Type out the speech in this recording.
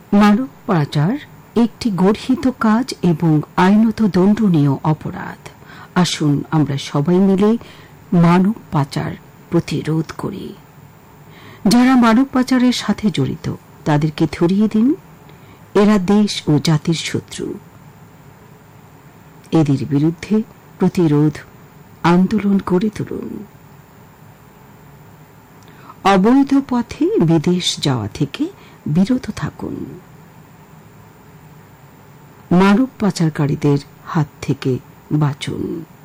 মানব পাচার একটি গর্হিত কাজ এবং আইনত দণ্ডনীয় অপরাধ। আসুন আমরা সবাই মিলে মানব পাচার প্রতিরোধ করি। যারা মানব পাচারের সাথে জড়িত তাদেরকে ধরিয়ে দিন। এরা দেশ ও জাতির শত্রু। এদের বিরুদ্ধে প্রতিরোধ আন্দোলন করে তুলুন। অবৈধ পথে বিদেশ যাওয়া থেকে বিরত থাকুন। মানব পাচারকারীদের হাত থেকে বাঁচুন।